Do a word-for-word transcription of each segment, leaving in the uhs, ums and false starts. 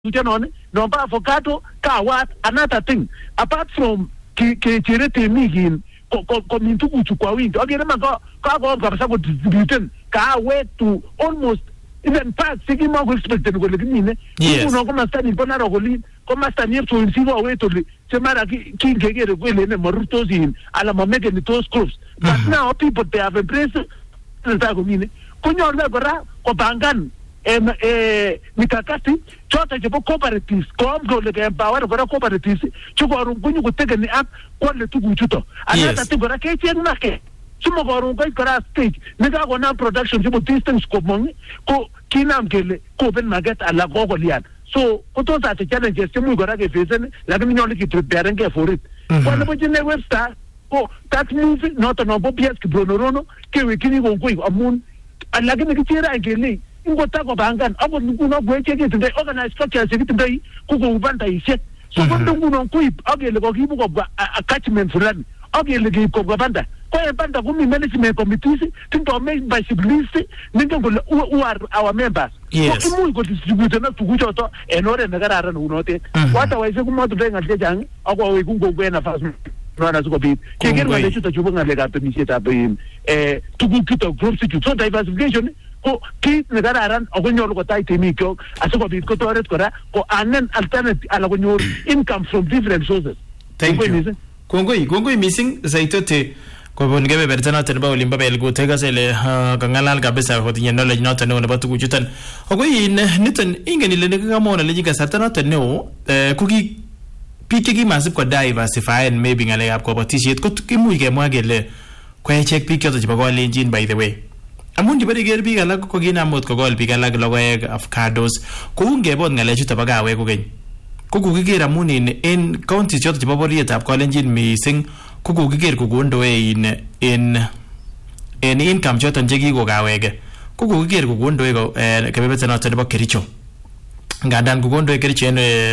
Ujanone, no avocado, kawat, another thing. Apart from ke ke cherete migin, ko ko ko mintu kuchu kwa wingi. Okay, nama ko ko ko kabisa ko distribution ka way to almost even past sigi mo ko expect ko legi ne. Yes. Kuno ko master ni bona ro li, ko master ni to receive away to li. Semara ki ki ngege ko le ne maruto zin ala mameke ni those groups. But now people they have embraced nta ko mine. Kunyo na gora ko bangan em eh mikakati chota jebo cooperatives ko amgo le ke empower gora cooperatives chuko rum kunyu kutega ni app ko le tugu chuto anata ti gora ke chen na ke sumo gorum ko gora stage nega go na production jebo distance ko mongi ko kinam kele ko ben market ala go go lian so ko to sa te challenges temu gora ke face la ke minyo le ki prepare ke for it ko na bo jene website ko that means not no bo pies ki bronorono ke we kini go ko amun ala ke ne kira ngeli ingota ko bangan abo nguno gweche ke tinde organize structure se tinde kuko ubanda ise so kondo nguno kuip agele ko kibu ko attachment fulani agele ke ko banda ko e banda kumi management committees tindo make by list ningo who are our members yes ko imu ko distribute na tukucho to enore nagarara unote wata waise kuma to denga jang ako we kungo kwena fast rana zuko bit kegere ngale chuta chubanga le ka pemiseta be eh tukukito group so diversification ko ki negararan ogonyor ko tai temi ko asiko bit ko toret kora ko anen alternative ala gonyor income from different sources. Thank you kongoi kongoi missing zaitote ko bon gebe bertana ten ba olimba bel go tega sele kangalal kabisa ko tinye knowledge not no ba tugu chutan ogoi niton ingeni le ne kamona le jiga satana ten no ko ki pike ki masip ko diversify and maybe ngale ap ko batishit ko kimu ke mwagele ko check pike to jiba ko lenjin by the way amun di bari ger biga lag ko gina mot ko gol biga lag logoek avocados ko unge bon ngale chuta bagawe ko gen ko ku gigira mun in in county chot jiba boriet ab kolenjin missing ko ku giger ko gondo in in in income chotan jegi go gawege ko ku giger ko gondo go kebebeta not nebo Kericho ngadan ko gondo e Kericho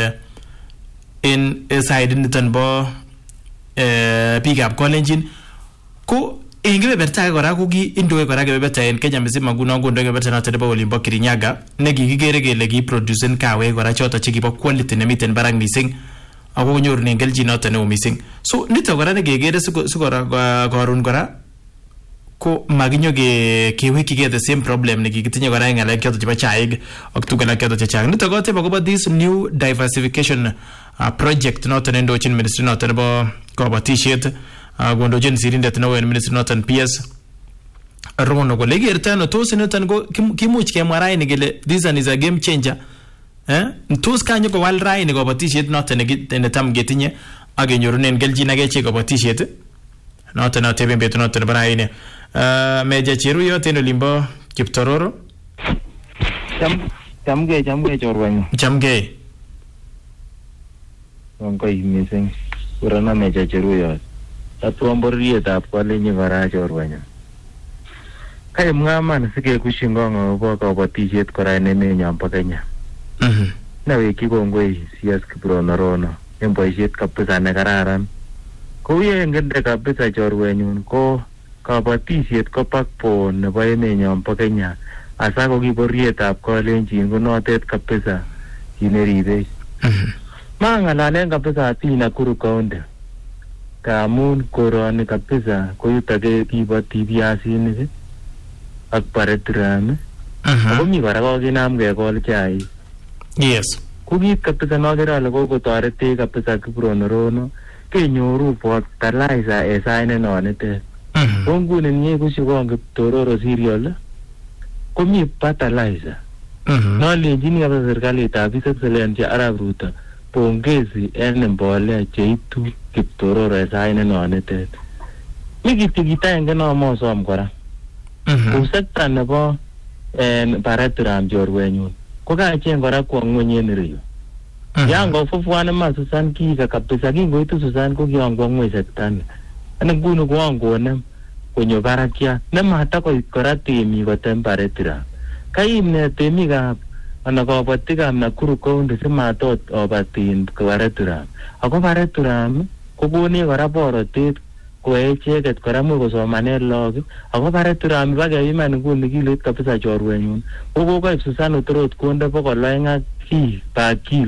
in in side nitan bo eh biga ab kolenjin ko ingebe berta gora ko gi indoe gora ge beta en Kenya mzima nguno ngondo ge beta na tede ba olimbo Kirinyaga ne gi gigere ge le gi produce kawe gora chota chiki ba quality ne miten barang missing ago nyor ne ngel jinota ne missing so nito gora ne ge gere su su gora gorun gora ko maginyo ge kewe ki ge the same problem ne gi gitinye gora ngala kyoto jiba chaig oktugala kyoto chachang nito gote ba go this new diversification uh, project not an Indochin ministry not ba ko ba t-shirt gondo jen sirinde tano en minister notan P S rono go legi ertano to sinotan go kimuch ke marai ne gele this one is a game changer eh tos kanyo go wal rai ne go batishet notan ne tam getinye age nyorunen geljina ge che go batishet notan no tebe beto notan barai ne eh meja chiru yo teno limbo Kiptororo cham cham ge cham ge chorwanyo cham ge onko missing urana meja chiru yo atuamboriet ab kolenyi kora chorwanya kai mwaman sike kushingongo bo kabatishet kora en emenyon bo Kenya mhm na weki kongoi C S Kibronorono en boisiet kabisa ne kararan ko ye ngende kabisa chorwenyun ko kabatishet ko backbone nebo emenyon bo Kenya asa ko kiboriet ab kolenjin ko notet kabisa kineribe mhm mangalalen kabisa tina Nakuru County kamun koroni kabisa ko yutage kibati biasinik ak paretram ako mi kora ko kinam kekol chai yes ko kit kabisa nokere ale kokotorete kabisa Kibronorono kenyoru fertilizer e saine nonitet ko nguni nye kushikon Kiptororo cereal ko mi fertilizer nolenjini kabisa serikalitab His Excellency Arap Ruto pongezi en mbolea cheitu Kiptororo e saine nonitet mi kitikita enge no mosom kora ko sekta nebo en paretram chorwenyun ko kachen kora kwo ngweny en ireyu yango fufwane ma Susan kika kabisa kingoitu Susan ko kiongo ngweny sekta ni ane nguni ko angonem konyo barakia nemata koit kora temik kotem paretram kaim ne temikab ana kabatikab Nakuru County simatot obatin paretram ako paretram ko kone kora borotet koe icheket kora much kosomanen lagok ako baret rami bakepiman nguni kiloit kabisa chorwenyun ko kokoib Susan Otorot konde bokol oeng ak kii pa kilo